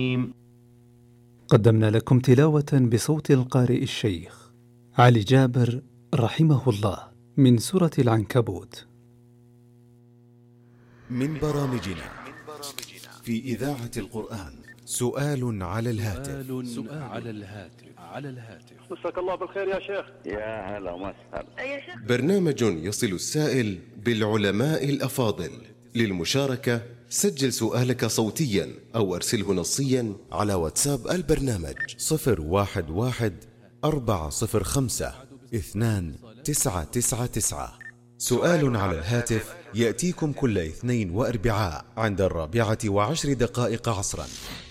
قدمنا لكم تلاوة بصوت القارئ الشيخ علي جابر رحمه الله من سورة العنكبوت. من برامجنا في إذاعة القرآن سؤال على الهاتف. مساك الله بالخير يا شيخ. يا هلا وسهلا. برنامج يصل السائل بالعلماء الأفاضل. للمشاركة سجل سؤالك صوتيا أو أرسله نصيا على واتساب البرنامج 011-405-2999. سؤال على الهاتف يأتيكم كل اثنين وأربعاء عند 14:10 عصرا.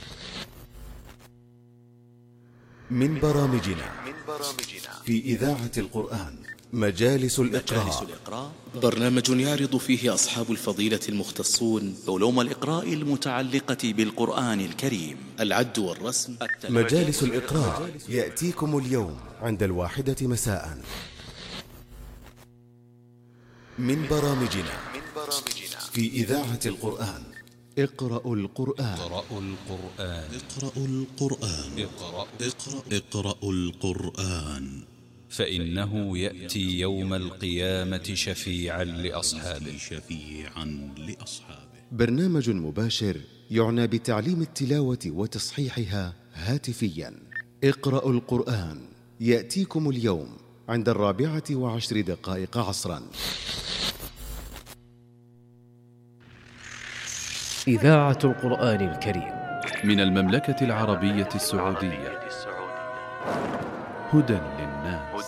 من برامجنا في إذاعة القرآن مجالس الإقراء، برنامج يعرض فيه أصحاب الفضيلة المختصون علوم الإقراء المتعلقة بالقرآن الكريم، العد والرسم. مجالس الإقراء يأتيكم اليوم عند 1:00 مساء. من برامجنا في إذاعة القرآن اقرأوا القرآن. اقرأوا القرآن فإنه يأتي يوم القيامة شفيعا لأصحابه. برنامج مباشر يعنى بتعليم التلاوة وتصحيحها هاتفيا. اقرأوا القرآن يأتيكم اليوم عند 14:10 عصرا. إذاعة القرآن الكريم من المملكة العربية السعودية، هدى